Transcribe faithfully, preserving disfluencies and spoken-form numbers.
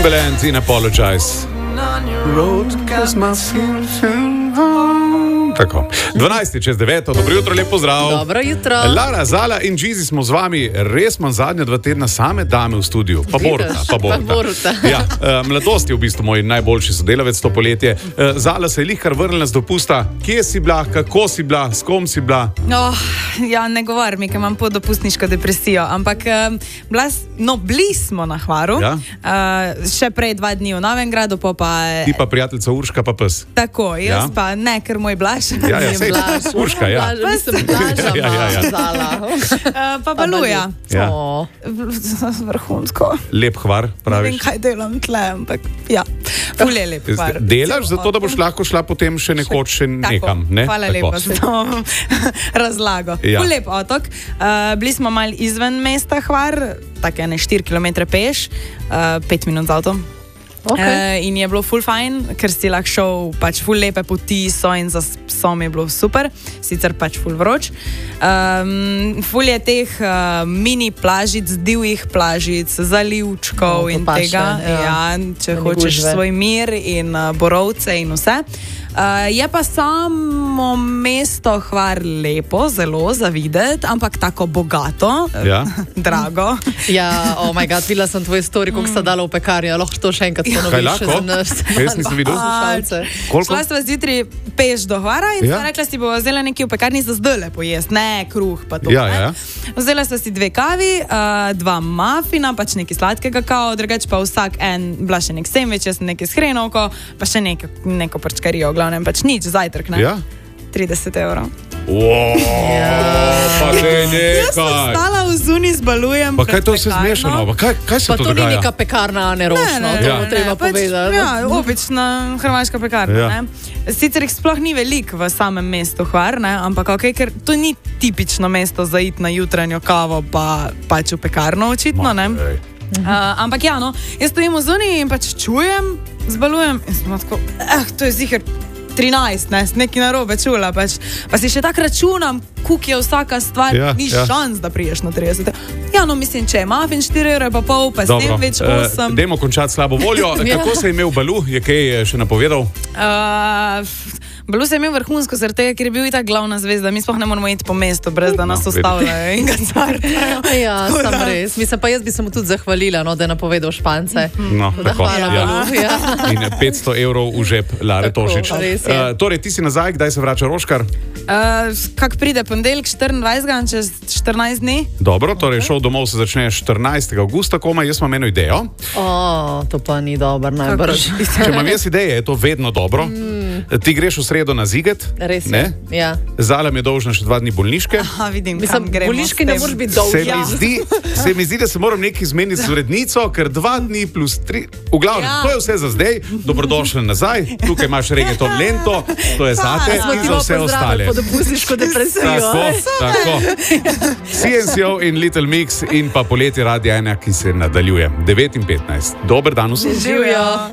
Timbaland in Apologize. Tako. dvanajst čez devet, dobro jutro, lep pozdrav. Dobro jutro. Lara, Zala in Džizi smo z vami, res imam zadnja dva tedna same dame v studiu. Pa Boruta, pa Boruta. Pa Boruta. Ja, uh, mladost je v bistvu moj najboljši sodelavec to poletje. Uh, Zala se je lihkar vrnila z dopusta. Kje si bila, kako si bila, s kom si bila? Oh, ja, ne govor mi, ker imam podopustniško depresijo, ampak um, bila, no, bili smo na Hvaru, Ja. uh, še prej dva dni v Novem gradu, pa pa... Ti pa prijateljica Urška pa pes. Tako, jaz Ja. pa ne, ker moj Blaž. Ja, ja, sej, Urška, ja. Blaž, mislim, Blaža, Ja, ja, ja. Zala. Uh, pa Baluja. Ja. O, Vrhunsko. Lep Hvar, Ne vem, praviš. kaj delam tle, ampak ja, ful je lep Hvar. Delaš zato, da boš lahko šla potem še nekoč še Tako, nekam, ne? hvala Tako. lepa za to razlago. Ja. Ful lep otok. Uh, bili smo mal izven mesta Hvar, tako ene štiri kilometre peš, uh, pet minut z avtom. okay. Uh, in je bilo ful fajn, ker si lahko šel, pač ful lepe poti so in za psom je bilo super, sicer pač ful vroč. Um, ful je teh uh, mini plažic, divjih plažic, zalivčkov No, to in paše, tega, ja. ja, če Da ni hočeš gužve. svoj mir in uh, borovce in vse. Uh, je pa samo mesto Hvar lepo, zelo za videti, ampak tako bogato, Ja. drago. Ja, oh my god, videla sem tvoj story, koliko sta dala v pekarni, lahko to še enkrat ponoviš. Kaj lahko? za nas. Jaz nisem videl. Poslušalce. Koliko? Šla sva zjutraj peš do Hvara in Ja. ja. rekla si, bo vzela nekaj v pekarni za zdajle pojesti, ne kruh pa to. Ja, ne. ja. Vzela sva si dve kavi, uh, dva mafina, pač nekaj sladkega kao, drugače pa vsak en, bila še nek sendvič, jaz sem nekaj s hrenovko, pa še neko, neko prčkarijo, v glavnem pač nič, zajtrk, ne? Ja. trideset evrov. Wow, pa ne Jaz sem nekaj. stala v zuni z balujem. Pa kaj pred to vse pekarno. zmešano? Pa kaj, kaj se Pa to to ni dogaja? neka pekarna, a ne ročno, to Ja. bo treba pač, povedati. Ja, obična hrvaška pekarna. Ja. Ja. Sicer jih sploh ni veliko v samem mestu Hvar, ne? Ampak okay, ker to ni tipično mesto za iti na jutranjo kavo, pa pač v pekarno očitno. Ne? Ej. Uh, ampak ja, no, jaz stojim v zuniji in pač čujem, zbalujem in sem tako, eh, to je ziher trinajst, ne, sem nekaj narobe čula, pač. Pa si še tako računam, koliko je vsaka stvar, Ja, ni ja. šans, da priješ na trideset. Ja, no, mislim, če je muffin štiri evre pa pol, pa Dobro, sendvič eh, osem. dajmo končati slabo voljo. Ja. Kako se je imel Balu? Je kaj eh, še napovedal? Uh, Balu se je imel vrhunsko, zaradi tega, ker je bil itak glavna zvezda. Mi sploh ne moramo iti po mestu, brez da nas No, ustavljajo in ga carkajo. Ja, Tako sam da- res. Mislim, pa jaz bi se mu tudi zahvalila, no, da je napovedal Špance. No, Da tako. hvala, Ja. Balu, ja. In petsto evrov v žep Lare Tako, Tošič. res je. Uh, torej, ti si nazaj, kdaj se vrača Roškar? Uh, kak pride ponedeljek štiriindvajsetega, čez štirinajst dni? Dobro, torej šov domov se začne štirinajstega avgusta, komaj jaz imam eno idejo. O, to pa ni dobro, najbrž. Če imam jaz ideje, je to vedno dobro. Ti greš v sredo na Ziget, Res je. ne? Ja. Zala mi je dolžna še dva dni bolniške. Aha, vidim, Mislim, kam gremo bolniški s ne tem. moreš biti Se dolžni. mi, zdi, se mi zdi, da se moram nekaj zmeniti z urednico, ker dva dni plus tri. V glavnem, Ja. to je vse za zdaj. Dobrodošli nazaj. Tukaj imaš reggaeton lento, to je zate Smo in ti za malo vse ostale. pozdravili pod dopustniško depresijo. Tako, tako. C N C O in Little Mix in pa poletje Radia ena, ki se nadaljuje. devet in petnajst. Dober dan vsem. Živijo.